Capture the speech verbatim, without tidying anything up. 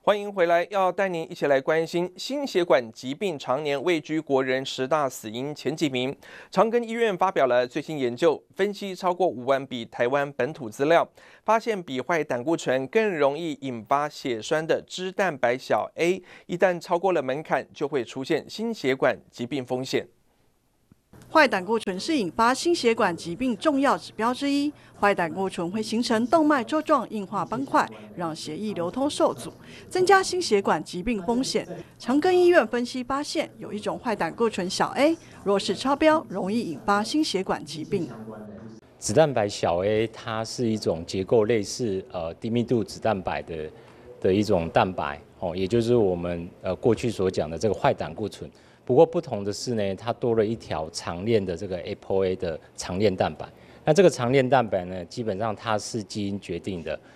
欢迎回来，要带您一起来关心心血管疾病常年位居国人十大死因前几名。长庚医院发表了最新研究，分析超过五万笔台湾本土资料，发现比坏胆固醇更容易引发血栓的脂蛋白小 A， 一旦超过了门槛，就会出现心血管疾病风险。 坏胆固醇是引发心血管疾病重要指标之一。坏胆固醇会形成动脉粥状硬化斑块，让血液流通受阻，增加心血管疾病风险。长庚医院分析发现，有一种坏胆固醇小 A， 若是超标，容易引发心血管疾病。 脂蛋白小 A 它是一种结构类似呃低密度脂蛋白的的一种蛋白哦，也就是我们呃过去所讲的这个坏胆固醇。不过不同的是呢，它多了一条长链的这个 A P O A 的长链蛋白。那这个长链蛋白呢，基本上它是基因决定的，